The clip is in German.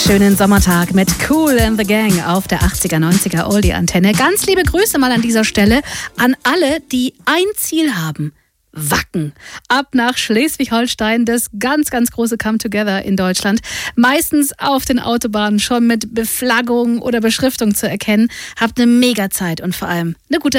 schönen Sommertag mit Kool and the Gang auf der 80er, 90er Oldie-Antenne. Ganz liebe Grüße mal an dieser Stelle an alle, die ein Ziel haben. Wacken. Ab nach Schleswig-Holstein, das ganz, ganz große Come-Together in Deutschland. Meistens auf den Autobahnen schon mit Beflaggung oder Beschriftung zu erkennen. Habt eine Mega-Zeit und vor allem eine gute